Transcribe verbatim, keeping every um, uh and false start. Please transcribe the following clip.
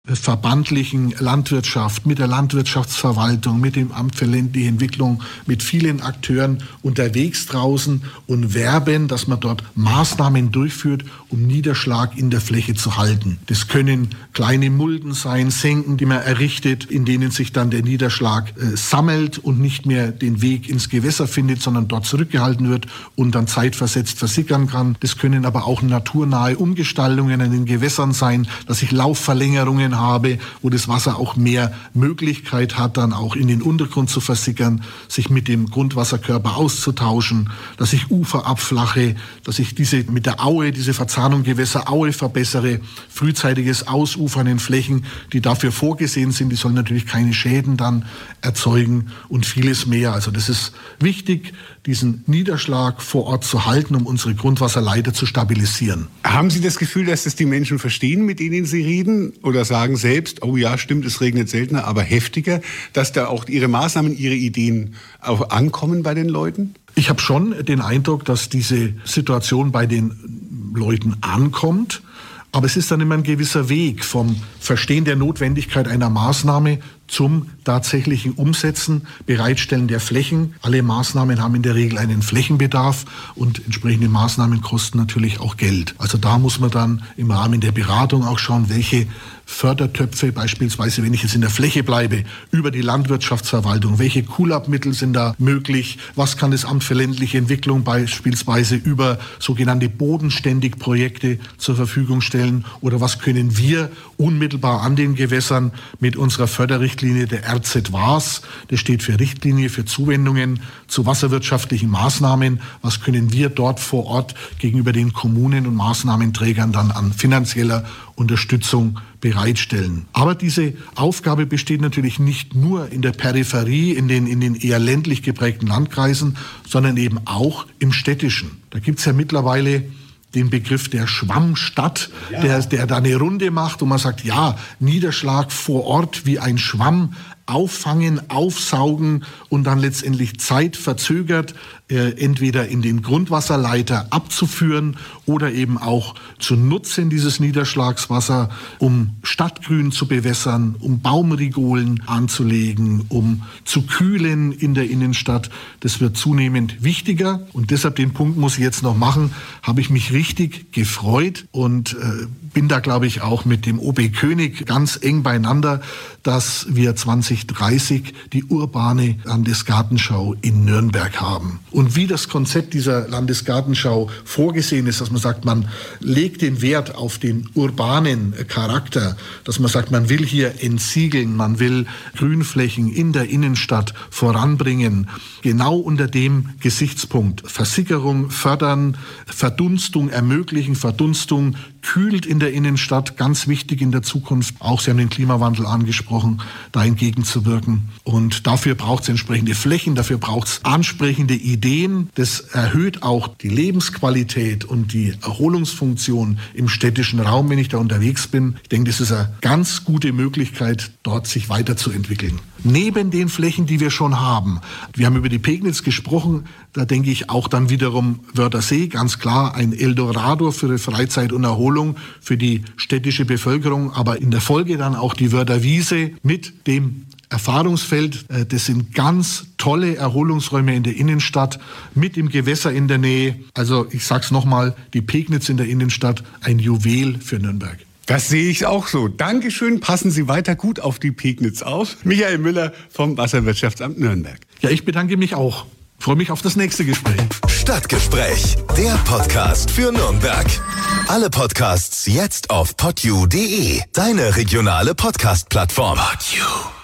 verbandlichen Landwirtschaft, mit der Landwirtschaftsverwaltung, mit dem Amt für ländliche Entwicklung, mit vielen Akteuren unterwegs draußen und werben, dass man dort Maßnahmen durchführt, um Niederschlag in der Fläche zu halten. Das können kleine Mulden sein, Senken, die man errichtet, in denen sich dann der Niederschlag äh, sammelt und nicht mehr den Weg ins Gewässer findet, sondern dort zurückgehalten wird und dann zeitversetzt versickern kann. Das können aber auch naturnahe Umgestaltungen in den Gewässern sein, dass ich Laufverlängerungen habe, wo das Wasser auch mehr Möglichkeit hat, dann auch in den Untergrund zu versickern, sich mit dem Grundwasserkörper auszutauschen, dass ich Ufer abflache, dass ich diese mit der Aue, diese Verzahnung Gewässer-Aue verbessere, frühzeitiges Ausufern in Flächen, die dafür vorgesehen sind, die sollen natürlich keine Schäden dann erzeugen und vieles mehr. Also das ist wichtig, diesen Niederschlag vor Ort zu halten, um unsere Grundwasserleiter zu stabilisieren. Haben Sie das Gefühl, dass das die Menschen verstehen, mit denen Sie reden? Oder sagen selbst, oh ja, stimmt, es regnet seltener, aber heftiger, dass da auch Ihre Maßnahmen, Ihre Ideen auch ankommen bei den Leuten? Ich habe schon den Eindruck, dass diese Situation bei den Leuten ankommt. Aber es ist dann immer ein gewisser Weg vom Verstehen der Notwendigkeit einer Maßnahme zum tatsächlichen Umsetzen, Bereitstellen der Flächen. Alle Maßnahmen haben in der Regel einen Flächenbedarf und entsprechende Maßnahmen kosten natürlich auch Geld. Also da muss man dann im Rahmen der Beratung auch schauen, welche Fördertöpfe, beispielsweise wenn ich jetzt in der Fläche bleibe, über die Landwirtschaftsverwaltung, welche Kulab-Mittel sind da möglich, was kann das Amt für ländliche Entwicklung beispielsweise über sogenannte Bodenständig-Projekte zur Verfügung stellen oder was können wir unmittelbar an den Gewässern mit unserer Förderrichtlinie der R Z W A S, das steht für Richtlinie für Zuwendungen zu wasserwirtschaftlichen Maßnahmen, was können wir dort vor Ort gegenüber den Kommunen und Maßnahmenträgern dann an finanzieller Unterstützung bereitstellen. Aber diese Aufgabe besteht natürlich nicht nur in der Peripherie, in den, in den eher ländlich geprägten Landkreisen, sondern eben auch im Städtischen. Da gibt es ja mittlerweile den Begriff der Schwammstadt, ja. der, der da eine Runde macht und man sagt, ja, Niederschlag vor Ort wie ein Schwamm auffangen, aufsaugen und dann letztendlich zeitverzögert äh, entweder in den Grundwasserleiter abzuführen oder eben auch zu nutzen, dieses Niederschlagswasser, um Stadtgrün zu bewässern, um Baumrigolen anzulegen, um zu kühlen in der Innenstadt. Das wird zunehmend wichtiger und deshalb den Punkt muss ich jetzt noch machen, habe ich mich richtig gefreut und äh, bin da, glaube ich, auch mit dem O B König ganz eng beieinander, dass wir zwanzig dreißig die urbane Landesgartenschau in Nürnberg haben. Und wie das Konzept dieser Landesgartenschau vorgesehen ist, dass man sagt, man legt den Wert auf den urbanen Charakter, dass man sagt, man will hier entsiegeln, man will Grünflächen in der Innenstadt voranbringen, genau unter dem Gesichtspunkt Versickerung fördern, Verdunstung ermöglichen, Verdunstung kühlt in der Innenstadt, ganz wichtig in der Zukunft. Auch Sie haben den Klimawandel angesprochen, da entgegenzuwirken. Und dafür braucht es entsprechende Flächen, dafür braucht es ansprechende Ideen. Das erhöht auch die Lebensqualität und die Erholungsfunktion im städtischen Raum, wenn ich da unterwegs bin. Ich denke, das ist eine ganz gute Möglichkeit, dort sich weiterzuentwickeln. Neben den Flächen, die wir schon haben. Wir haben über die Pegnitz gesprochen, da denke ich auch dann wiederum Wörthersee, ganz klar ein Eldorado für die Freizeit und Erholung für die städtische Bevölkerung, aber in der Folge dann auch die Wörtherwiese mit dem Erfahrungsfeld. Das sind ganz tolle Erholungsräume in der Innenstadt mit dem Gewässer in der Nähe. Also ich sag's nochmal, die Pegnitz in der Innenstadt, ein Juwel für Nürnberg. Das sehe ich auch so. Dankeschön. Passen Sie weiter gut auf die Pegnitz auf. Michael Müller vom Wasserwirtschaftsamt Nürnberg. Ja, ich bedanke mich auch. Ich freue mich auf das nächste Gespräch. Stadtgespräch, der Podcast für Nürnberg. Alle Podcasts jetzt auf podyou punkt de, deine regionale Podcast-Plattform. Podyou.